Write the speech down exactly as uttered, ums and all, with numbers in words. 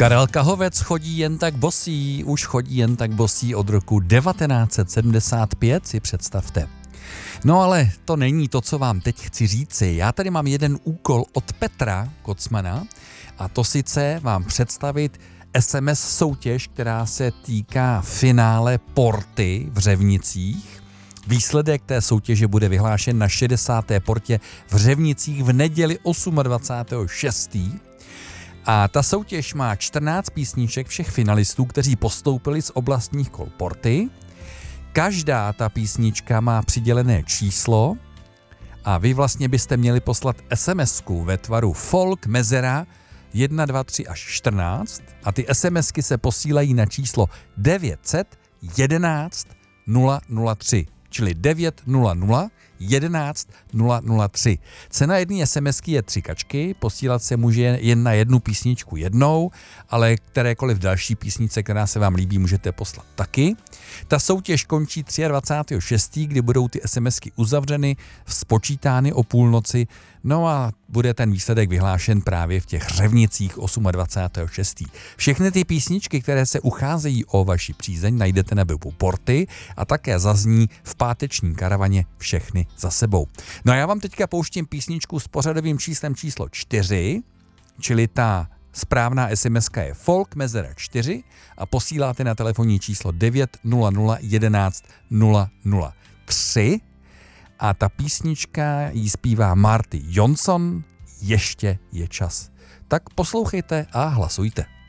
Karel Kahovec chodí jen tak bosý, už chodí jen tak bosý od roku devatenáct set sedmdesát pět, si představte. No ale to není to, co vám teď chci říci. Já tady mám jeden úkol od Petra Kocmana a to sice vám představit es em es soutěž, která se týká finále Porty v Řevnicích. Výsledek té soutěže bude vyhlášen na šedesáté portě v Řevnicích v neděli dvacátého osmého šestého A ta soutěž má čtrnáct písniček všech finalistů, kteří postoupili z oblastních kol Porty. Každá ta písnička má přidělené číslo a vy vlastně byste měli poslat es em esku ve tvaru folk mezera jedna, dva, tři až čtrnáct a ty SMSky se posílají na číslo devět set jedenáct nula nula tři, čili devět nula nula jedenáct nula nula tři. Cena jedné SMSky je tři kačky, posílat se může jen na jednu písničku jednou, ale kterékoliv další písnice, která se vám líbí, můžete poslat taky. Ta soutěž končí dvacátého třetího šestého kdy budou ty SMSky uzavřeny, spočítány o půlnoci, no a bude ten výsledek vyhlášen právě v těch Řevnicích dvacátého osmého šestého Všechny ty písničky, které se ucházejí o vaši přízeň, najdete na webu Porty a také zazní v páteční karavaně všechny za sebou. No a já vám teďka pouštím písničku s pořadovým číslem číslo čtyři, čili ta správná SMSka je folk mezera čtyři a posíláte na telefonní číslo devět nula nula jedenáct nula nula tři a ta písnička jí zpívá Marty Jonsson, Ještě je čas. Tak poslouchejte a hlasujte.